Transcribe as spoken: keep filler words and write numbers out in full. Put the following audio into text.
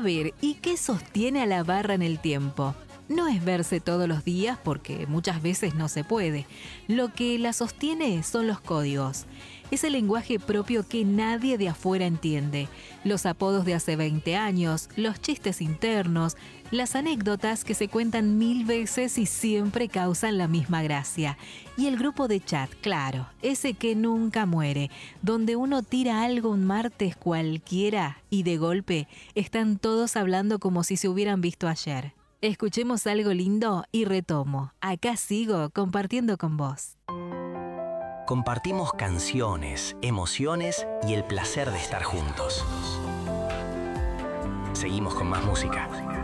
ver, ¿y qué sostiene a la barra en el tiempo? No es verse todos los días porque muchas veces no se puede. Lo que la sostiene son los códigos. Es el lenguaje propio que nadie de afuera entiende. Los apodos de hace veinte años, los chistes internos, las anécdotas que se cuentan mil veces y siempre causan la misma gracia. Y el grupo de chat, claro, ese que nunca muere, donde uno tira algo un martes cualquiera y de golpe están todos hablando como si se hubieran visto ayer. Escuchemos algo lindo y retomo. Acá sigo compartiendo con vos. Compartimos canciones, emociones y el placer de estar juntos. Seguimos con más música.